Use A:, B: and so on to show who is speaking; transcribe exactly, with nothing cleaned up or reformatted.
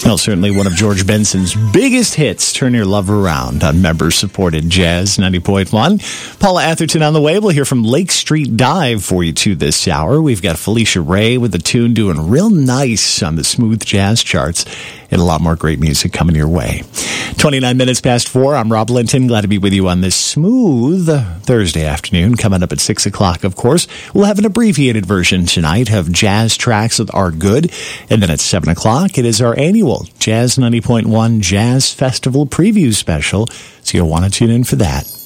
A: Well, certainly one of George Benson's biggest hits, Turn Your Love Around, on member-supported Jazz ninety point one. Paula Atherton on the way. We'll hear from Lake Street Dive for you, too, this hour. We've got Felicia Ray with the tune doing real nice on the smooth jazz charts, and a lot more great music coming your way. twenty-nine minutes past four, I'm Rob Linton. Glad to be with you on this smooth Thursday afternoon. Coming up at six o'clock, of course, we'll have an abbreviated version tonight of Jazz Tracks that Are Good. And then at seven o'clock, it is our annual Jazz ninety point one Jazz Festival Preview Special. So you'll want to tune in for that.